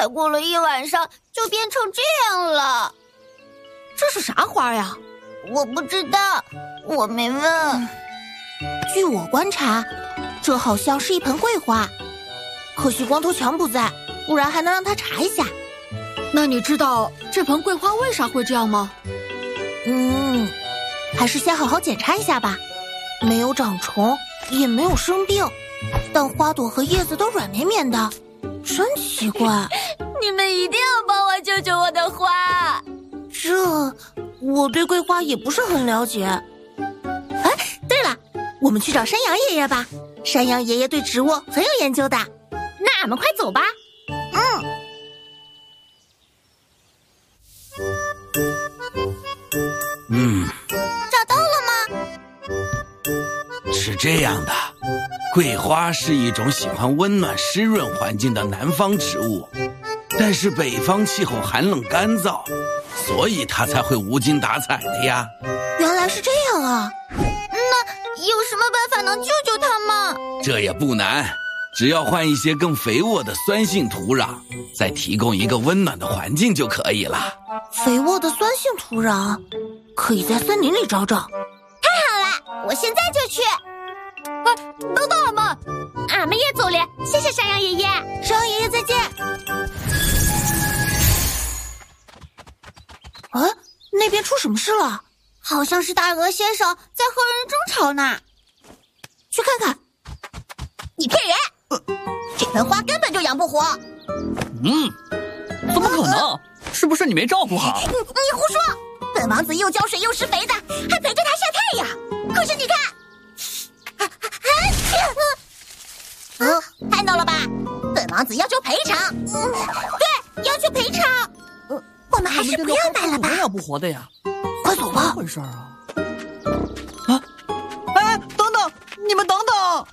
才过了一晚上就变成这样了。 这是啥花呀？ 我不知道，我没问。 据我观察，这好像是一盆桂花，可惜光头强不在，不然还能让他查一下。 那你知道这盆桂花为啥会这样吗？ 还是先好好检查一下吧。没有长虫，也没有生病，但花朵和叶子都软绵绵的，真奇怪。 你们一定要帮我救救我的花。 我对桂花也不是很了解。哎，对了，我们去找山羊爷爷吧。山羊爷爷对植物很有研究的。 那俺们快走吧。 找到了吗？ 是这样的，桂花是一种喜欢温暖湿润环境的南方植物，但是北方气候寒冷干燥，所以它才会无精打采的呀。 原来是这样啊。 那有什么办法能救救它吗？ 这也不难，只要换一些更肥沃的酸性土壤，再提供一个温暖的环境就可以了。 肥沃的酸性土壤，可以在森林里找找。 太好了，我现在就去。等等俺们， 俺们也走了，谢谢山羊爷爷。 山羊爷爷再见。那边出什么事了？ 好像是大鹅先生在和人争吵呢。 去看看。 你骗人！这盆花根本就养不活。 怎么可能？是不是你没照顾好？ 你胡说！本王子又浇水又施肥的，还陪着他晒太阳。可是你看，看到了吧？本王子要求赔偿。对，要求赔偿。我们还是不要买了吧。 活呀不活的呀？ 快走吧。 怎么回事啊？哎，等等，你们等等！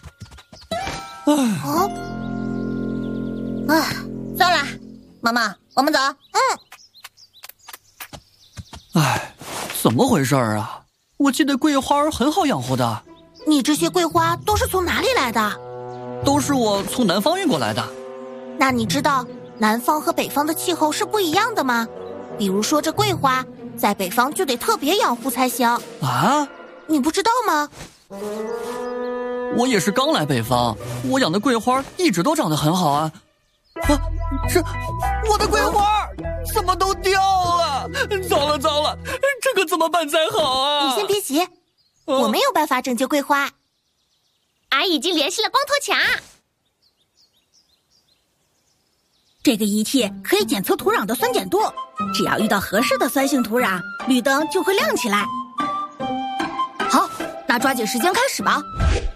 算了，妈妈，我们走。 哎，怎么回事啊？我记得桂花很好养活的。 你这些桂花都是从哪里来的？ 都是我从南方运过来的。 那你知道南方和北方的气候是不一样的吗？比如说这桂花，在北方就得特别养护才行。 啊？ 你不知道吗？ 我也是刚来北方，我养的桂花一直都长得很好啊。这我的桂花怎么都掉了？糟了，这可怎么办才好啊？ 你先别急，我没有办法拯救桂花。 俺已经联系了光头强。 这个仪器可以检测土壤的酸碱度，只要遇到合适的酸性土壤，绿灯就会亮起来。 好，那抓紧时间开始吧。